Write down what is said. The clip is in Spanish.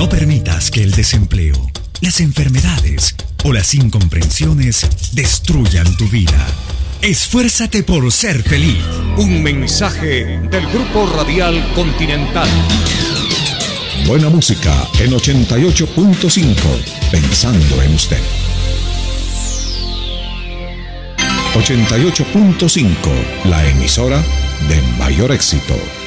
No permitas que el desempleo, las enfermedades o las incomprensiones destruyan tu vida. Esfuérzate por ser feliz. Un mensaje del Grupo Radial Continental. Buena música en 88.5. Pensando en usted. 88.5, la emisora de mayor éxito.